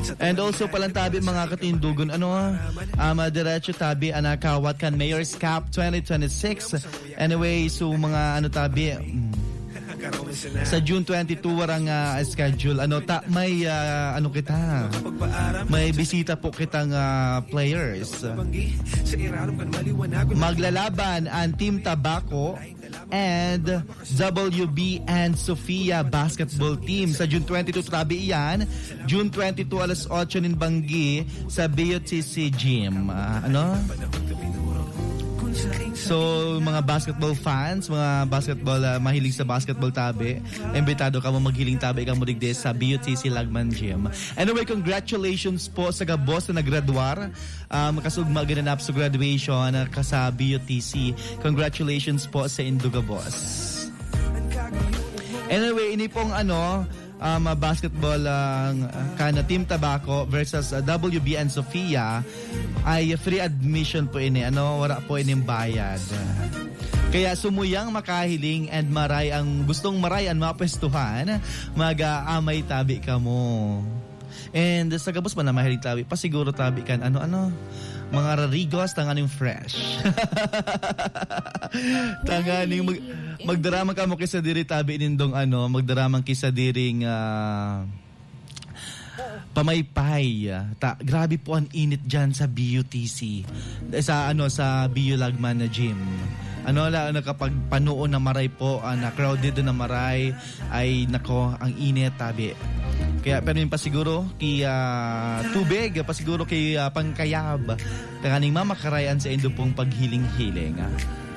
And also palang tabi mga katindugon, diretso tabi anakawat kan Mayor's Cup 2026. Anyway, so mga tabi, sa June 22 warang schedule. May bisita po kitang players. Maglalaban ang Team Tabaco and WB and Sofia basketball team sa June 22 tabi iyan. June 22 alas 8 nin Banggi sa BOTC Gym. So, mga basketball fans, mga basketball mahilig sa basketball tabi, imbitado ka mo maghiling tabi kang muligde sa BUTC Lagman Gym. Anyway, congratulations po sa gabos na naggraduar. Makasugma ginanap sa graduation sa BUTC. Congratulations po sa Induga Boss. Anyway, ini pong basketball kana Team Tabaco versus WB and Sofia ay free admission po ini. Wala po ining bayad. Kaya sumuyang makahiling and maray ang gustong marayan mapwestuhan, mag-aamay tabi ka mo. And sa gabos pa na mahilig tabi, pasiguro tabi kan mga rarigos tanganing fresh. Tanganing magdaramang ka mo kisa diri tabi nindong magdaramang kisa diring pamaypay. Grabe po ang init diyan sa BUTC. Sa BU Lagman na gym. Kapag panoon na maray po, na crowded na maray, ay nako, ang init tabi. Kaya pero yung pasiguro kay tubig, pasiguro kay pangkayab. Tanganing mamakarayan sa indo pong paghiling-hiling.